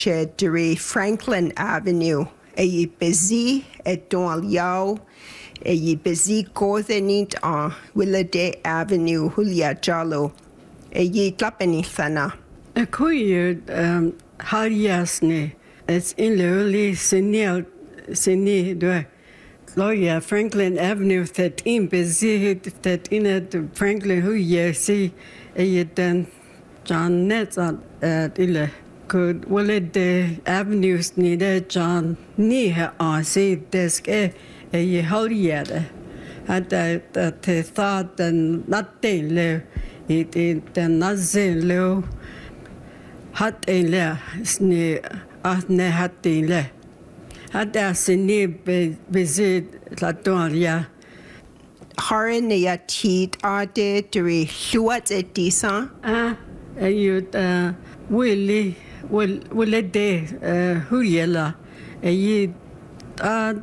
Duri Franklin Avenue. Yi busy at Don Yao. Yi busy Gothenit on Willade Avenue, Julia Jalo. Yi Tlapeni Sana. A courier, Hariasne, it's in the early Sydney, Lawyer Franklin Avenue 13, busy 13 at Franklin, who ye see a then John Nets at Ille. Could will it the avenues needed John near on see desk a holier. Had that they thought and nothing low, it the nothing low. Hat a le, sneer, ne hat a le. Had there seen visit La Doria. Harinea teat are de Duri Luat at Disa. You'd Willie. Will it day, who yella, ye thought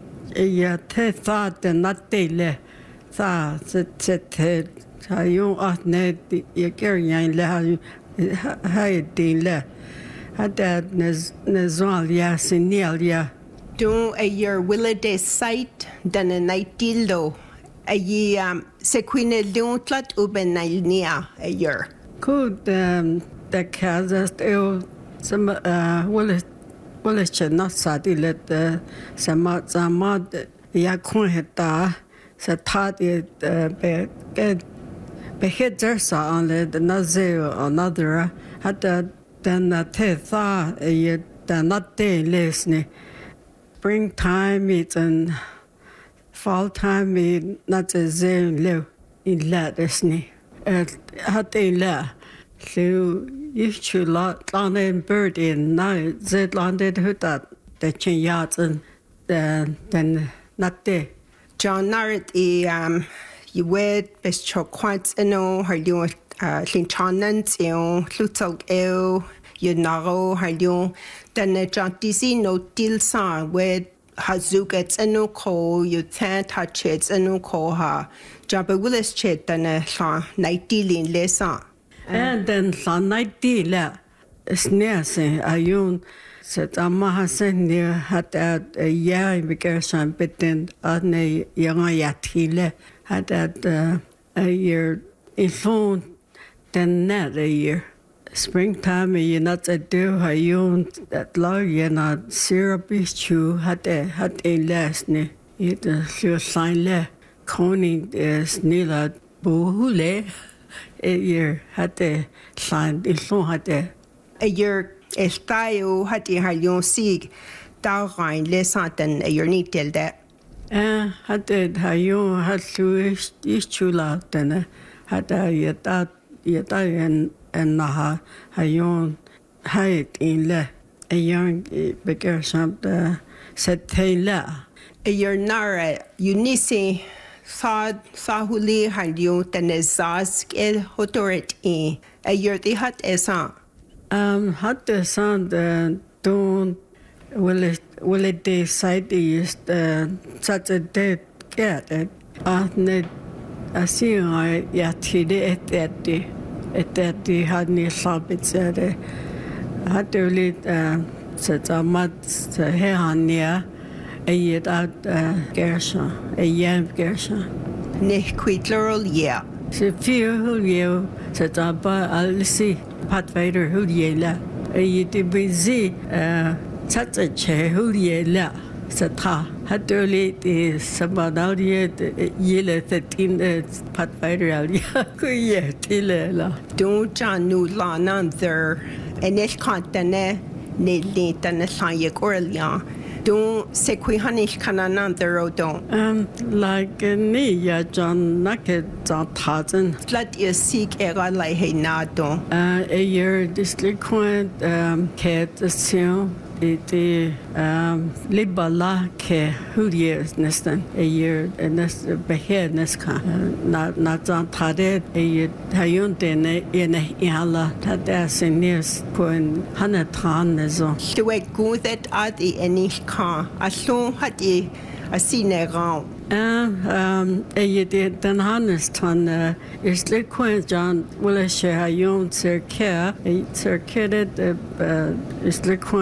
and not daily. Said, you are net, you carrying la, hide la. Had that Nezalia, Senialia. Do a year will a day sight than a night dildo. A ye sequine luntlat uben nilnia a year. Could the Kazas some will it not sadi let the Samad Yakunheta Satat beheaders on the Nazir or another had then a tetha a not day listening. Springtime it's and fall time it not a zane low in lattice. Had a la so if you lot landed bird in now they landed who that the chin yards and then not there. John Narrett you wed best choquants her you Linchonans Lutal you narrow her you then a John DC no deal song wed Hazugets ko you can't touch it ko ha Jabba Willis chet than a night dealing lesson. And then some night deal sneering ayun said Amahasen near had a year because I'm bitten on a young yatile had a year in phone then not a year. Springtime you not a do ayun that lawyer not syrupy chew had a last ne it sure sign le coning is neither buhule. A year had a sign in so had a year style had a yon sig down lesson than a year need till that. Had it hayon had to is chula then had a yet and naha hayon height in le a young bigger some said Taylor. A year nara you need say Sahuli had you than a zask el hotorit a year they had a song. Had the sound don't will it decide is such a dead cat net I see I yatide at that the had near sabit said had to lead such a mud hair near. A year out Gershon, a young Gershon. Nick quitleral, yeah. So few who you said I'll see Pathfinder who ye la. A year to be see such a chair who ye la. Said ha, had to lead is someone out here, yellow 13 Pathfinder out here, till Don't John new law none there, and it's continent, nearly than a sign or don't say we hanish cananan the road don't. Like me, John Naked John Tarzan. Let you seek a god like he not don't. A year district cat the seal the Libala ke who years nestan a year and that's behead neska not John Tade a year Hayun dene in a yala Tada seniors point Hanatan nezo. The way good that at the any car, as soon had ye a scene around. A year did then Hanneston is the Queen John will share Hayun Sir Care, a circuited is the